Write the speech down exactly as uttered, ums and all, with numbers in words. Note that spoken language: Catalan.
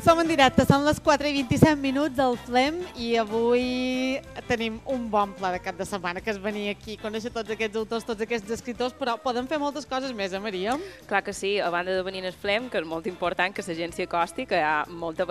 Som en directe, són les quatre i vint-i-set minuts del Flem i avui tenim un bon pla de cap de setmana, que és venir aquí, conèixer tots aquests autors, tots aquests escriptors, però podem fer moltes coses més, eh, Maria? Clar que sí, a banda de venir al Flem, que és molt important que la gent s'hi acosti, que hi ha molta